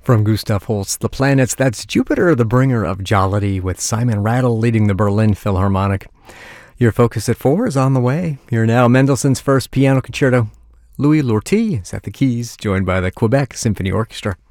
From Gustav Holst's The Planets, that's Jupiter, the bringer of jollity, with Simon Rattle leading the Berlin Philharmonic. Your Focus at 4 is on the way. Here now, Mendelssohn's First Piano Concerto. Louis Lortie is at the keys, joined by the Quebec Symphony Orchestra.